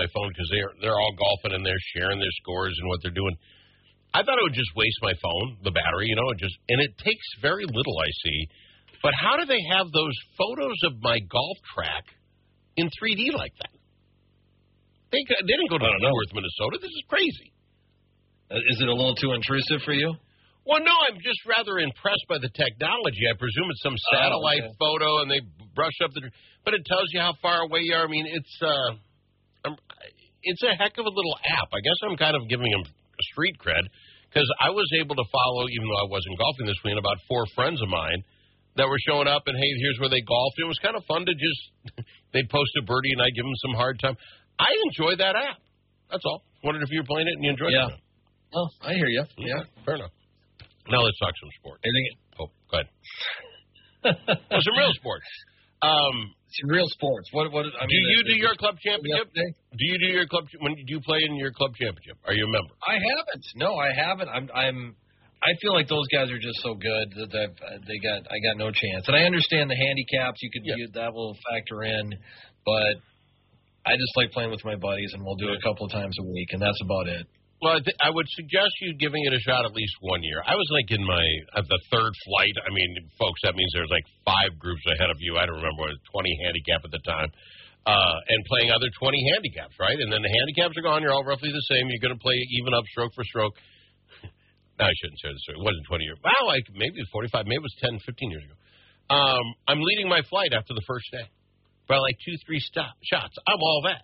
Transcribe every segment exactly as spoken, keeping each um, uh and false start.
my phone because they're they're all golfing and they're sharing their scores and what they're doing. I thought it would just waste my phone, the battery, you know, and just and it takes very little, I see. But how do they have those photos of my golf track in three D like that? They, they didn't go to North Minnesota. This is crazy. Uh, is it a little too intrusive for you? Well, no, I'm just rather impressed by the technology. I presume it's some satellite oh, okay. photo, and they brush up the... But it tells you how far away you are. I mean, it's uh, I'm, it's a heck of a little app. I guess I'm kind of giving them street cred because I was able to follow, even though I wasn't golfing this weekend, about four friends of mine that were showing up, and, hey, here's where they golfed. It was kind of fun to just... They'd post a birdie, and I'd give them some hard time. I enjoy that app. That's all. Wondered if you were playing it and you enjoyed yeah. it. Yeah. Oh, I hear you. Yeah. Fair enough. Now let's talk some sports. Anything? Oh, go ahead. well, some real sports. Um, some real sports. What? What? I do mean, you the, do the, your club championship? Do you do your club? When do you play in your club championship? Are you a member? I haven't. No, I haven't. I'm. I'm. I feel like those guys are just so good that I've, they got. I got no chance. And I understand the handicaps. You could yeah. you, that will factor in, but I just like playing with my buddies, and we'll do it a couple of times a week, and that's about it. Well, I, th- I would suggest you giving it a shot at least one year. I was like in my at the third flight. I mean, folks, that means there's like five groups ahead of you. I don't remember what it was, twenty handicap at the time, uh, and playing other twenty handicaps, right? And then the handicaps are gone. You're all roughly the same. You're going to play even up, stroke for stroke. No, I shouldn't say this. It wasn't twenty years. Wow, like maybe it was forty-five. Maybe it was ten, fifteen years ago. Um, I'm leading my flight after the first day by like two, three stop shots. I'm all that.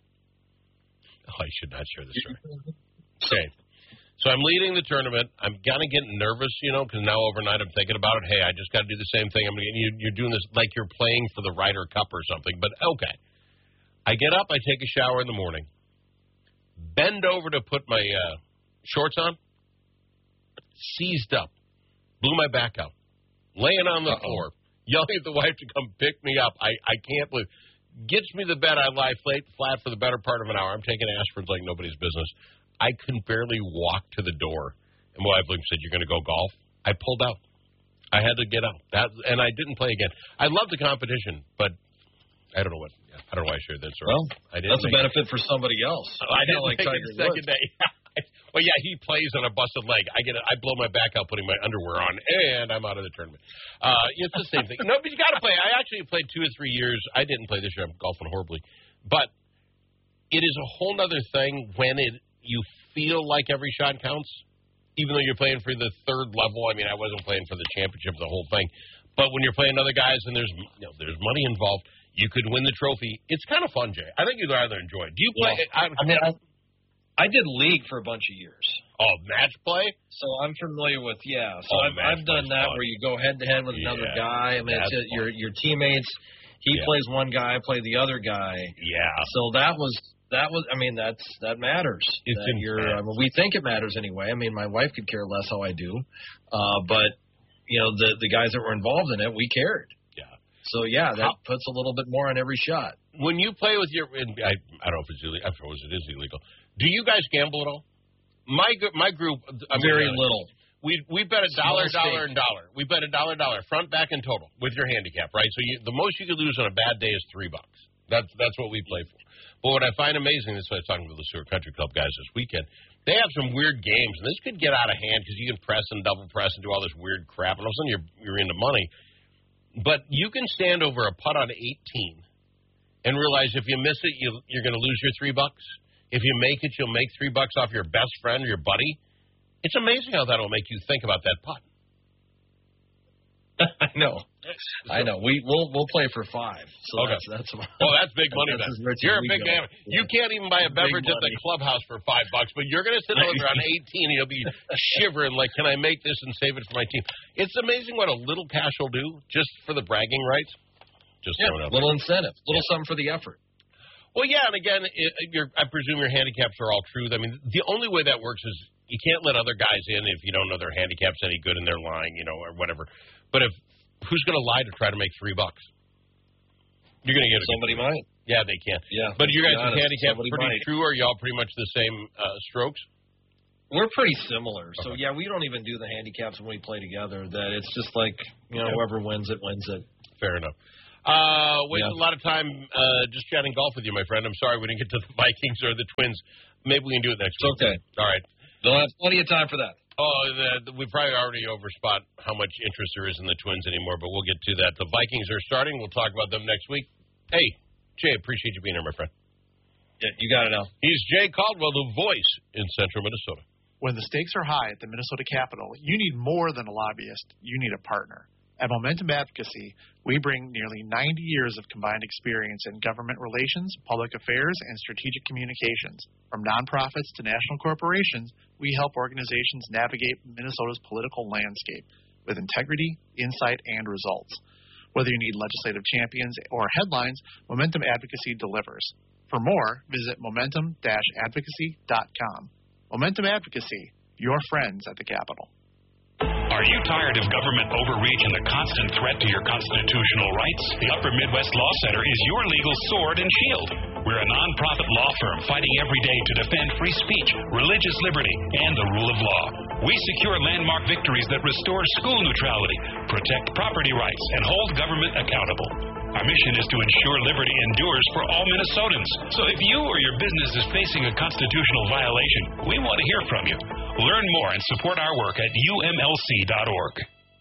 Oh, I should not share this story. Okay. So I'm leading the tournament. I'm kind of getting nervous, you know, because now overnight I'm thinking about it. Hey, I just got to do the same thing. I'm gonna, you, you're doing this like you're playing for the Ryder Cup or something. But, okay. I get up. I take a shower in the morning. Bend over to put my uh, shorts on. Seized up. Blew my back out. Laying on the Uh-oh. floor. Yelling at the wife to come pick me up. I, I can't believe Gets me to bed. I lie flat, flat for the better part of an hour. I'm taking aspirins like nobody's business. I can barely walk to the door. And my wife said, "You're going to go golf?" I pulled out. I had to get out. That, and I didn't play again. I love the competition, but I don't know what. I don't know why I shared that story. Well, I didn't that's a benefit it. for somebody else. I didn't like make it the second day. Well, yeah, he plays on a busted leg. I get it. I blow my back out putting my underwear on, and I'm out of the tournament. Uh, it's the same thing. No, but you got to play. I actually played two or three years. I didn't play this year. I'm golfing horribly. But it is a whole other thing when it you feel like every shot counts, even though you're playing for the third level. I mean, I wasn't playing for the championship, the whole thing. But when you're playing other guys and there's you know, there's money involved, you could win the trophy. It's kind of fun, Jay. I think you'd rather enjoy it. Do you play? Yeah. I, I mean, I, I did league for a bunch of years. Oh, match play? So I'm familiar with, yeah. So oh, I've, I've done that fun. where you go head-to-head with yeah, another guy. I mean, it's a, your your teammates, he yeah. plays one guy, I play the other guy. Yeah. So that was, that was. I mean, that's that matters. It's that you're, I mean, we think it matters anyway. I mean, my wife could care less how I do. Uh, but, you know, the, the guys that were involved in it, we cared. Yeah. So, yeah, that how, puts a little bit more on every shot. When you play with your, and I, I don't know if it's illegal, I suppose it is illegal. Do you guys gamble at all? My my group, I mean, very uh, little. We we bet a dollar, dollar, and dollar. We bet a dollar, dollar, front, back, and total with your handicap, right? So you, the most you could lose on a bad day is three bucks. That's that's what we play for. But what I find amazing, this is what I was talking to the Sewer Country Club guys this weekend. They have some weird games, and this could get out of hand because you can press and double press and do all this weird crap, and all of a sudden you're you're into money. But you can stand over a putt on eighteen and realize if you miss it, you you're going to lose your three bucks. If you make it, you'll make three bucks off your best friend or your buddy. It's amazing how that will make you think about that putt. I know. I know. We we'll we'll play for five. So okay. that's that's about, well, that's big money then. You're a big man. Yeah. You can't even buy a beverage at the clubhouse for five bucks, but you're going to sit over on eighteen and you'll be shivering like, can I make this and save it for my team? It's amazing what a little cash will do just for the bragging rights. Just yeah, throwing it up. Little incentive, little yeah. something for the effort. Well, yeah, and again, it, you're, I presume your handicaps are all true. I mean, the only way that works is you can't let other guys in if you don't know their handicap's any good and they're lying, you know, or whatever. But if who's going to lie to try to make three bucks? You're going to get a somebody might. Yeah, they can. Yeah, but you guys' handicap pretty might. true? Or are y'all pretty much the same uh, strokes? We're pretty similar. So, okay. yeah, we don't even do the handicaps when we play together. That it's just like, you know, okay. whoever wins it, wins it. Fair enough. Uh, wasted Yeah. a lot of time uh, just chatting golf with you, my friend. I'm sorry we didn't get to the Vikings or the Twins. Maybe we can do it next It's week. okay. All right. They'll have plenty of time for that. Oh, the, the, we probably already overspot how much interest there is in the Twins anymore, but we'll get to that. The Vikings are starting. We'll talk about them next week. Hey, Jay, appreciate you being here, my friend. Yeah, you got it, Al. He's Jay Caldwell, the voice in central Minnesota. When the stakes are high at the Minnesota Capitol, you need more than a lobbyist. You need a partner. At Momentum Advocacy, we bring nearly ninety years of combined experience in government relations, public affairs, and strategic communications. From nonprofits to national corporations, we help organizations navigate Minnesota's political landscape with integrity, insight, and results. Whether you need legislative champions or headlines, Momentum Advocacy delivers. For more, visit momentum dash advocacy dot com. Momentum Advocacy, your friends at the Capitol. Are you tired of government overreach and the constant threat to your constitutional rights? The Upper Midwest Law Center is your legal sword and shield. We're a nonprofit law firm fighting every day to defend free speech, religious liberty, and the rule of law. We secure landmark victories that restore school neutrality, protect property rights, and hold government accountable. Our mission is to ensure liberty endures for all Minnesotans. So if you or your business is facing a constitutional violation, we want to hear from you. Learn more and support our work at U M L C dot org.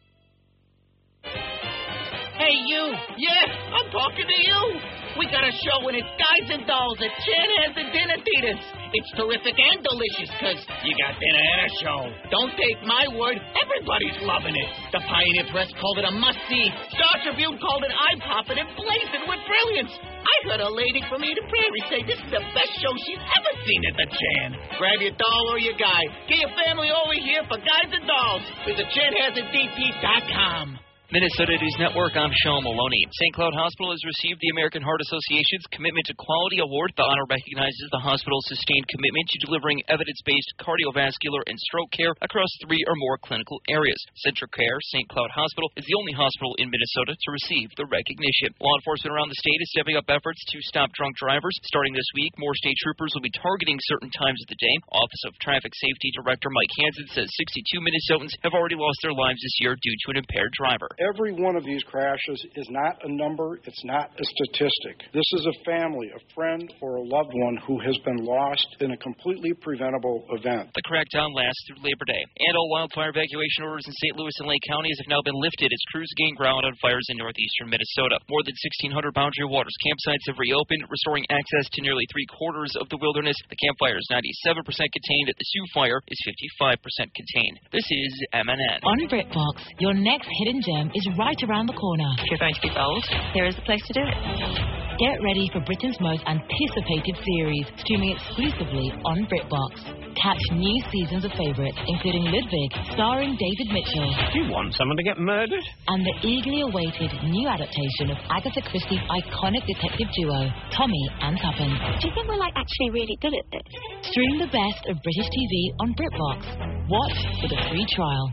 Hey, you. Yeah, I'm talking to you. We got a show and it's Guys and Dolls at Chanhassen and Dinner Theaters. It's terrific and delicious because you got dinner and a show. Don't take my word. Everybody's loving it. The Pioneer Press called it a must-see. Star Tribune called it eye-popping and blazing with brilliance. I heard a lady from Eden Prairie say this is the best show she's ever seen at the Chan. Grab your doll or your guy. Get your family over here for Guys and Dolls. Visit chanhassen d p dot com. Minnesota News Network, I'm Sean Maloney. Saint Cloud Hospital has received the American Heart Association's Commitment to Quality Award. The honor recognizes the hospital's sustained commitment to delivering evidence-based cardiovascular and stroke care across three or more clinical areas. CentraCare Saint Cloud Hospital is the only hospital in Minnesota to receive the recognition. Law enforcement around the state is stepping up efforts to stop drunk drivers. Starting this week, more state troopers will be targeting certain times of the day. Office of Traffic Safety Director Mike Hansen says sixty-two Minnesotans have already lost their lives this year due to an impaired driver. Every one of these crashes is not a number, it's not a statistic. This is a family, a friend, or a loved one who has been lost in a completely preventable event. The crackdown lasts through Labor Day. And all wildfire evacuation orders in Saint Louis and Lake counties have now been lifted as crews gain ground on fires in northeastern Minnesota. More than sixteen hundred Boundary Waters campsites have reopened, restoring access to nearly three-quarters of the wilderness. The campfire is ninety-seven percent contained. The Sioux Fire is fifty-five percent contained. This is M N N. On BritBox, your next hidden gem is right around the corner. If you're going to be bold, here is the place to do it. Get ready for Britain's most anticipated series, streaming exclusively on BritBox. Catch new seasons of favourites, including Ludwig, starring David Mitchell. You want someone to get murdered? And the eagerly awaited new adaptation of Agatha Christie's iconic detective duo, Tommy and Tuppence. Do you think we're like actually really good at this? Stream the best of British T V on BritBox. Watch with a free trial.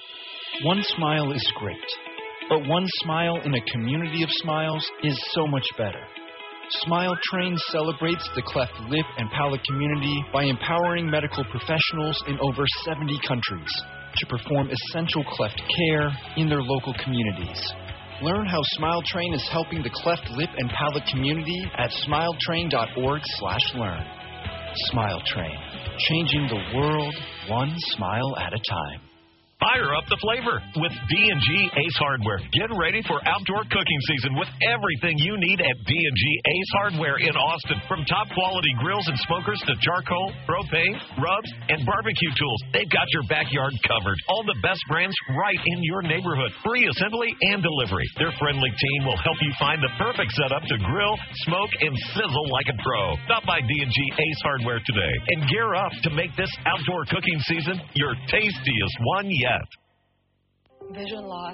One smile is great, but one smile in a community of smiles is so much better. Smile Train celebrates the cleft lip and palate community by empowering medical professionals in over seventy countries to perform essential cleft care in their local communities. Learn how Smile Train is helping the cleft lip and palate community at smile train dot org slash learn. Smile Train, changing the world one smile at a time. Fire up the flavor with D and G Ace Hardware. Get ready for outdoor cooking season with everything you need at D and G Ace Hardware in Austin. From top quality grills and smokers to charcoal, propane, rubs, and barbecue tools, they've got your backyard covered. All the best brands right in your neighborhood. Free assembly and delivery. Their friendly team will help you find the perfect setup to grill, smoke, and sizzle like a pro. Stop by D and G Ace Hardware today and gear up to make this outdoor cooking season your tastiest one yet. Vision loss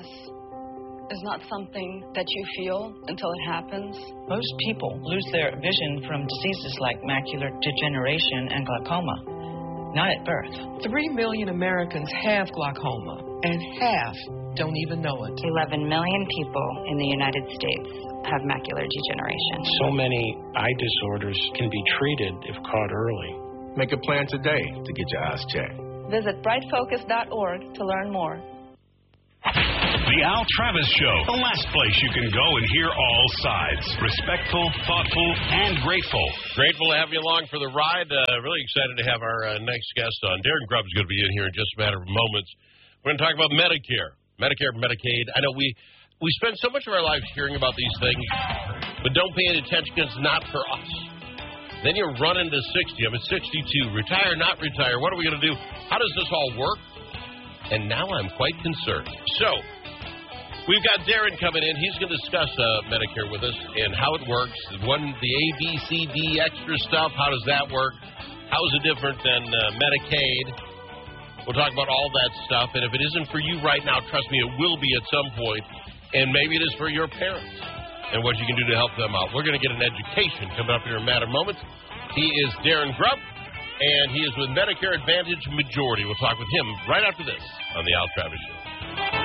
is not something that you feel until it happens. Most people lose their vision from diseases like macular degeneration and glaucoma, not at birth. Three million Americans have glaucoma, and half don't even know it. eleven million people in the United States have macular degeneration. So many eye disorders can be treated if caught early. Make a plan today to get your eyes checked. Visit bright focus dot org to learn more. The Al Travis Show, the last place you can go and hear all sides. Respectful, thoughtful, and grateful. Grateful to have you along for the ride. Uh, really excited to have our uh, next guest on. Darren Grubb's going to be in here in just a matter of moments. We're going to talk about Medicare. Medicare, Medicaid. I know we, we spend so much of our lives hearing about these things, but don't pay any attention because it's not for us. Then you run into sixty. I'm at sixty-two. Retire, not retire. What are we going to do? How does this all work? And now I'm quite concerned. So, we've got Darren coming in. He's going to discuss uh, Medicare with us and how it works. One, the A, B, C, D extra stuff. How does that work? How is it different than uh, Medicaid? We'll talk about all that stuff. And if it isn't for you right now, trust me, it will be at some point. And maybe it is for your parents and what you can do to help them out. We're going to get an education coming up here in a matter of moments. He is Darren Grubb, and he is with Medicare Advantage Majority. We'll talk with him right after this on the Al Travis Show.